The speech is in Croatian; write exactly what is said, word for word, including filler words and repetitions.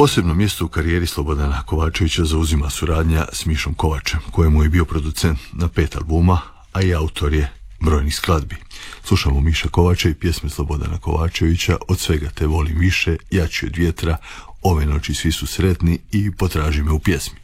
Posebno mjesto u karijeri Slobodana Kovačevića zauzima suradnja s Mišom Kovačem, kojemu je bio producent na pet albuma, a i autor je brojnih skladbi. Slušamo Miša Kovača i pjesme Slobodana Kovačevića Od svega te volim više, Jači od vjetra, Ove noći svi su sretni i Potraži me u pjesmi.